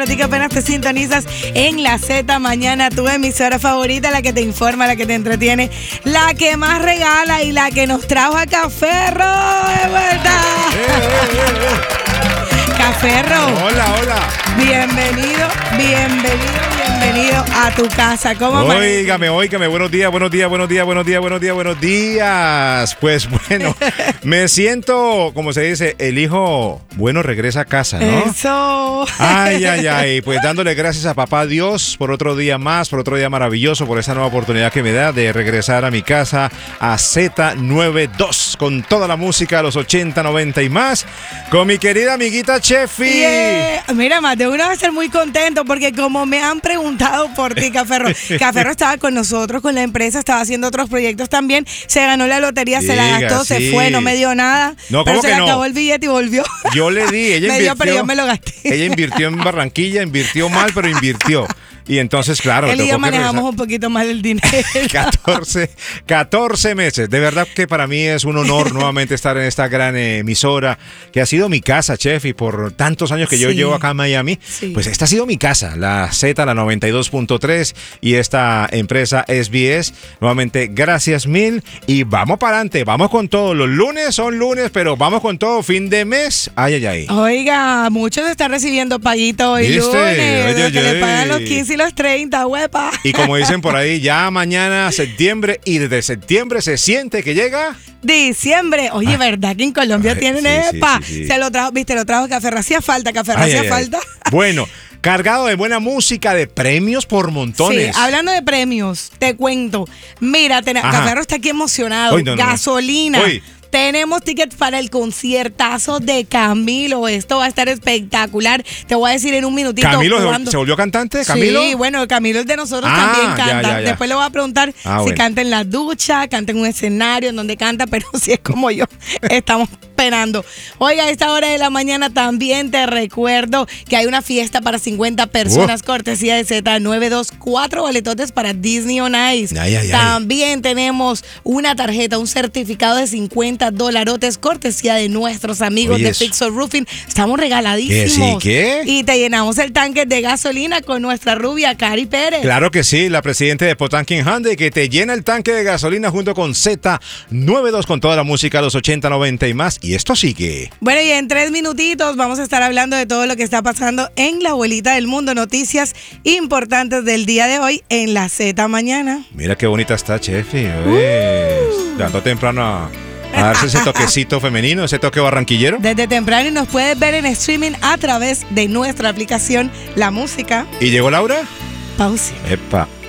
a ti que apenas te sintonizas en la Z Mañana, tu emisora favorita, la que te informa, la que te entretiene, la que más regala y la que nos trajo a Caferro de vuelta. Caferro. Hola, hola. Bienvenido a tu casa. ¿Cómo Óigame, buenos días. Pues bueno, me siento, como se dice, el hijo bueno regresa a casa, ¿no? Eso. Ay, pues dándole gracias a papá Dios por otro día más, por otro día maravilloso, por esa nueva oportunidad que me da de regresar a mi casa a Z92, con toda la música de los 80, 90 y más, con mi querida amiguita Chefi. Yeah. Mira, Mateo, uno va a ser muy contento porque como me han preguntado por ti, Caferro, Caferro estaba con nosotros, con la empresa, estaba haciendo otros proyectos también, se ganó la lotería, se la gastó, se fue, no me dio nada, pero se le acabó el billete y volvió. Yo le di, ella invirtió. Me dio, pero yo me lo gasté. Ella invirtió en Barranquilla, invirtió mal, pero invirtió. Y entonces, claro, él y yo manejamos un poquito mal el dinero. 14 meses. De verdad que para mí es un honor nuevamente estar en esta gran emisora que ha sido mi casa, Chef, y por tantos años que yo llevo acá en Miami, pues esta ha sido mi casa, la Z, la 92.3 y esta empresa SBS. Nuevamente, gracias mil y vamos para adelante, vamos con todo. Los lunes son lunes, pero vamos con todo, fin de mes. Ay. Oiga, muchos están recibiendo paguito hoy lunes, que le pagan los 15 y los 30, huepa. Y como dicen por ahí, ya mañana septiembre y desde septiembre se siente que llega diciembre. Oye, ¿verdad que en Colombia tienen EPA? Sí. Se lo trajo, viste, lo trajo Caferro. Hacía falta. Bueno, cargado de buena música, de premios por montones. Sí, hablando de premios, te cuento. Mira, Caferro está aquí emocionado. Gasolina. Tenemos tickets para el conciertazo de Camilo. Esto va a estar espectacular. Te voy a decir en un minutito. ¿Camilo se volvió cantante? ¿Camilo? Sí, bueno, Camilo es de nosotros, también canta. Ya. Después le voy a preguntar si canta en la ducha, canta en un escenario en donde canta, pero si es como yo, estamos esperando. Oiga, a esta hora de la mañana también te recuerdo que hay una fiesta para 50 personas, cortesía de Z92, 4 boletotes para Disney on Ice. También tenemos una tarjeta, un certificado de $50, cortesía de nuestros amigos de Fixer Roofing. Estamos regaladísimos. ¿Qué? Y te llenamos el tanque de gasolina con nuestra rubia Cari Pérez. Claro que sí, la presidenta de Potanking Hyundai, que te llena el tanque de gasolina junto con Z92 con toda la música de los 80, 90 y más. Y esto sigue. Bueno, y en 3 minutitos vamos a estar hablando de todo lo que está pasando en la abuelita del mundo. Noticias importantes del día de hoy en la Z Mañana. Mira qué bonita está, Chefi. Levantó temprano a darse ese toquecito femenino, ese toque barranquillero. Desde temprano y nos puedes ver en streaming a través de nuestra aplicación La Música. ¿Y llegó Laura? Pausa. Epa.